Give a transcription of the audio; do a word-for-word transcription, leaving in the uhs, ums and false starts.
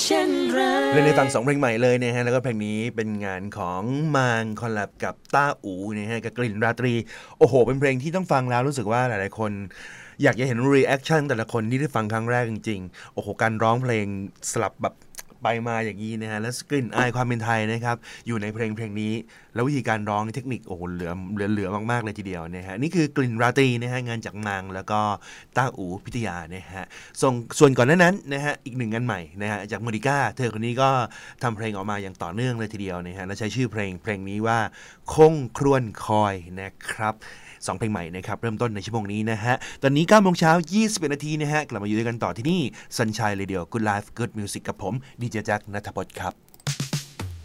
เช่นไรเล่นในฟังสองเพลงใหม่เลยนะฮะแล้วก็เพลงนี้เป็นงานของมางคอลแลบกับต้าอูนะฮะกับกลิ่นราตรีโอ้โหเป็นเพลงที่ต้องฟังแล้วรู้สึกว่าหลายๆคนอยากจะเห็นรีแอคชั่นแต่ละคนที่ได้ฟังครั้งแรกจริงๆโอ้โหการร้องเพลงสลับแบบไปมาอย่างนี้นะฮะและกลิ่นอายความเป็นไทยนะครับอยู่ในเพลงเพลงนี้แล้ววิธีการร้องเทคนิคโอ้โหเหลือเหลือเหลือมากๆเลยทีเดียวนะฮะนี่คือกลิ่นราตรีนะฮะงานจากมางแล้วก็ต้าอูพิทยานะฮะส่งส่วนก่อนหน้านั้นนะฮะอีกหนึ่งงานใหม่นะฮะจากโมนิก้าเธอคนนี้ก็ทำเพลงออกมาอย่างต่อเนื่องเลยทีเดียวนะฮะและใช้ชื่อเพลงเพลงนี้ว่าคงครวญคอยนะครับสองเพลงใหม่นะครับเริ่มต้นในชั่วโมงนี้นะฮะตอนนี้เก้าโมงเช้ายี่สิบเอ็ดนาทีนะฮะกลับมาอยู่ด้วยกันต่อที่นี่ Sunshine Radio Good Life Good Music กับผมดีเจแจ็คณัฐพลครับ